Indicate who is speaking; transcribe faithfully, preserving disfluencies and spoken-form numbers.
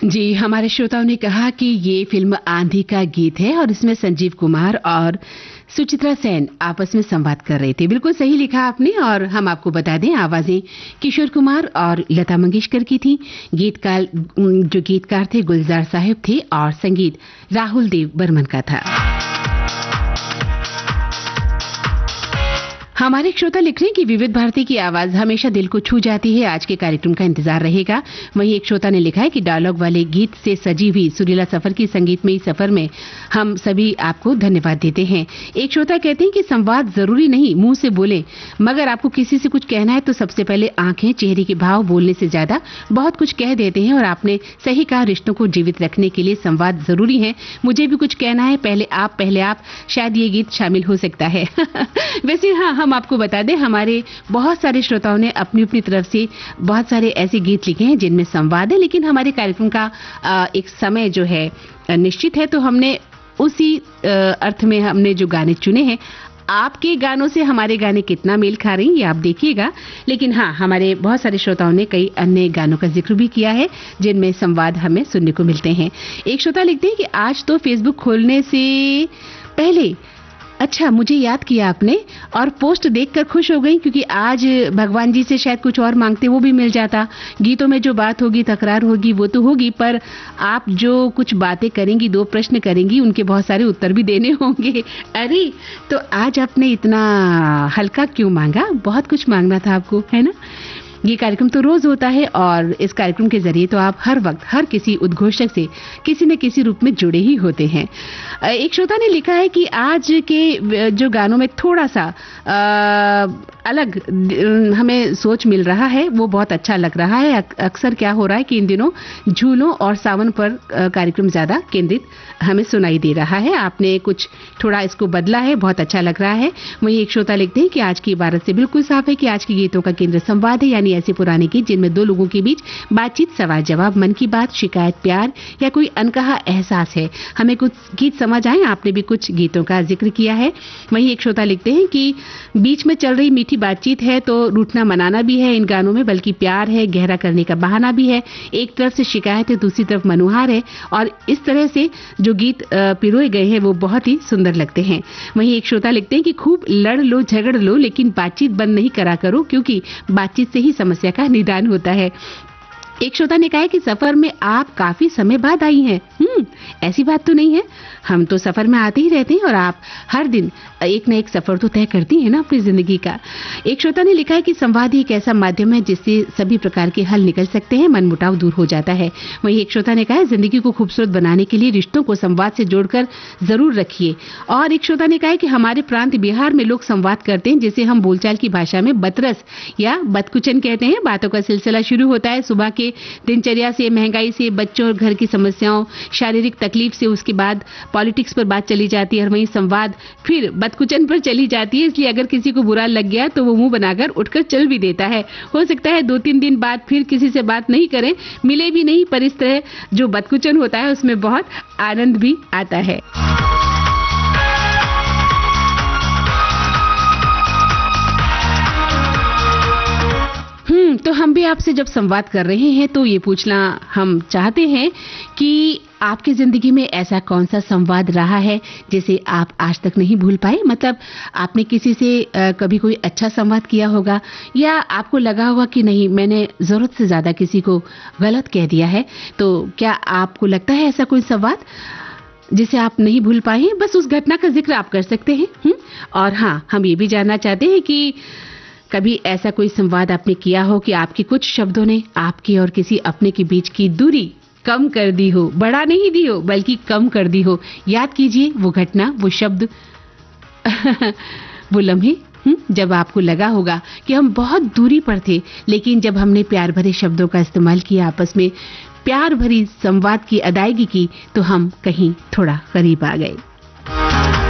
Speaker 1: जी, हमारे श्रोताओं ने कहा कि ये फिल्म आंधी का गीत है और इसमें संजीव कुमार और सुचित्रा सेन आपस में संवाद कर रहे थे। बिल्कुल सही लिखा आपने और हम आपको बता दें आवाजें किशोर कुमार और लता मंगेशकर की थी। गीतकार जो गीतकार थे गुलजार साहिब थे और संगीत राहुल देव बर्मन का था। हमारे श्रोता लिख रहे हैं कि विविध भारती की आवाज हमेशा दिल को छू जाती है। आज के कार्यक्रम का इंतजार रहेगा। वहीं एक श्रोता ने लिखा है कि डायलॉग वाले गीत से सजी हुई सुरीला सफर की संगीतमयी सफर में हम सभी आपको धन्यवाद देते हैं। एक श्रोता कहते हैं कि संवाद जरूरी नहीं मुंह से बोले, मगर आपको किसी से कुछ कहना है तो सबसे पहले आंखें, चेहरे के भाव बोलने से ज्यादा बहुत कुछ कह देते हैं। और आपने सही कहा, रिश्तों को जीवित रखने के लिए संवाद जरूरी है। मुझे भी कुछ कहना है, पहले आप पहले आप, शायद ये गीत शामिल हो सकता है। वैसे हाँ, हम आपको बता दें हमारे बहुत सारे श्रोताओं ने अपनी अपनी तरफ से बहुत सारे ऐसे गीत लिखे हैं जिनमें संवाद है, लेकिन हमारे कार्यक्रम का एक समय जो है निश्चित है, तो हमने उसी अर्थ में हमने जो गाने चुने हैं। आपके गानों से हमारे गाने कितना मेल खा रहे हैं ये आप देखिएगा, लेकिन हाँ, हमारे बहुत सारे श्रोताओं ने कई अन्य गानों का जिक्र भी किया है जिनमें संवाद हमें सुनने को मिलते हैं। एक श्रोता लिखते हैं कि आज तो फेसबुक खोलने से पहले अच्छा मुझे याद किया आपने और पोस्ट देखकर खुश हो गई, क्योंकि आज भगवान जी से शायद कुछ और मांगते वो भी मिल जाता। गीतों में जो बात होगी, तकरार होगी, वो तो होगी, पर आप जो कुछ बातें करेंगी, दो प्रश्न करेंगी, उनके बहुत सारे उत्तर भी देने होंगे। अरे तो आज आपने इतना हल्का क्यों मांगा? बहुत कुछ मांगना था आपको, है ना? ये कार्यक्रम तो रोज होता है और इस कार्यक्रम के जरिए तो आप हर वक्त हर किसी उद्घोषक से किसी न किसी रूप में जुड़े ही होते हैं। एक श्रोता ने लिखा है कि आज के जो गानों में थोड़ा सा आ, अलग हमें सोच मिल रहा है, वो बहुत अच्छा लग रहा है। अक्सर क्या हो रहा है कि इन दिनों झूलों और सावन पर कार्यक्रम ज्यादा केंद्रित हमें सुनाई दे रहा है। आपने कुछ थोड़ा इसको बदला है, बहुत अच्छा लग रहा है। वहीं एक श्रोता लिखते हैं कि आज की इबारत से बिल्कुल साफ है कि आज के गीतों का केंद्र संवाद है, यानी ऐसे पुराने गीत जिनमें दो लोगों के बीच बातचीत, सवाल जवाब, मन की बात, शिकायत, प्यार या कोई अनकहा एहसास है। हमें कुछ गीत समझ आए। आपने भी कुछ गीतों का जिक्र किया है। वहीं एक श्रोता लिखते हैं कि बीच में चल रही मीठी बातचीत है तो रूठना मनाना भी है इन गानों में, बल्कि प्यार है, गहरा करने का बहाना भी है। एक तरफ से शिकायत है, दूसरी तरफ मनोहार है, और इस तरह से जो गीत पिरोए गए हैं वो बहुत ही सुंदर लगते हैं। वहीं एक श्रोता लिखते हैं कि खूब लड़ लो, झगड़ लो, लेकिन बातचीत बंद नहीं करा करो, क्योंकि बातचीत से ही समस्या का निदान होता है। एक श्रोता ने कहा कि सफर में आप काफी समय बाद आई हैं। हम्म ऐसी बात तो नहीं है, हम तो सफर में आते ही रहते हैं और आप हर दिन एक न एक सफर तो तय करती हैं ना अपनी जिंदगी का। एक श्रोता ने लिखा है कि संवाद ही एक ऐसा माध्यम है जिससे सभी प्रकार के हल निकल सकते हैं, मनमुटाव दूर हो जाता है। वहीं एक श्रोता ने कहा है जिंदगी को खूबसूरत बनाने के लिए रिश्तों को संवाद से जोड़कर जरूर रखिए। और एक श्रोता ने कहा है कि हमारे प्रांत बिहार में लोग संवाद करते हैं, जिसे हम बोलचाल की भाषा में बतरस या बतकुचन कहते हैं। बातों का सिलसिला शुरू होता है सुबह के दिनचर्या से, महंगाई से, बच्चों और घर की समस्याओं, शारीरिक तकलीफ से, उसके बाद पॉलिटिक्स पर बात चली जाती है और वहीं संवाद फिर बतकुचन पर चली जाती है। इसलिए अगर किसी को बुरा लग गया तो वो मुंह बनाकर उठकर चल भी देता है। हो सकता है दो तीन दिन बाद फिर किसी से बात नहीं करें, मिले भी नहीं, पर इस तरह जो बतकुचन होता है उसमें बहुत आनंद भी आता है। हम्म तो हम भी आपसे जब संवाद कर रहे हैं तो ये पूछना हम चाहते हैं कि आपकी जिंदगी में ऐसा कौन सा संवाद रहा है जिसे आप आज तक नहीं भूल पाए? मतलब आपने किसी से आ, कभी कोई अच्छा संवाद किया होगा, या आपको लगा होगा कि नहीं मैंने जरूरत से ज्यादा किसी को गलत कह दिया है। तो क्या आपको लगता है ऐसा कोई संवाद जिसे आप नहीं भूल पाए हैं? बस उस घटना का जिक्र आप कर सकते हैं। हुँ? और हाँ, हम ये भी जानना चाहते हैं कि कभी ऐसा कोई संवाद आपने किया हो कि आपके कुछ शब्दों ने आपकी और किसी अपने के बीच की दूरी कम कर दी हो, बढ़ा नहीं दी हो बल्कि कम कर दी हो। याद कीजिए वो घटना, वो शब्द, वो लम्हे जब आपको लगा होगा कि हम बहुत दूरी पर थे, लेकिन जब हमने प्यार भरे शब्दों का इस्तेमाल किया, आपस में प्यार भरी संवाद की अदायगी की, तो हम कहीं थोड़ा करीब आ गए।